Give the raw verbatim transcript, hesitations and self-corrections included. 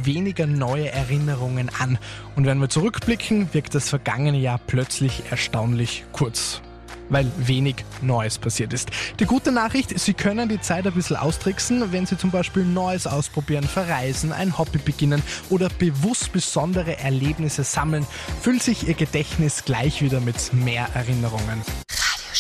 immer weniger neue Erinnerungen an. Und wenn wir zurückblicken, wirkt das vergangene Jahr plötzlich erstaunlich kurz, weil wenig Neues passiert ist. Die gute Nachricht, Sie können die Zeit ein bisschen austricksen, wenn Sie zum Beispiel Neues ausprobieren, verreisen, ein Hobby beginnen oder bewusst besondere Erlebnisse sammeln, füllt sich Ihr Gedächtnis gleich wieder mit mehr Erinnerungen.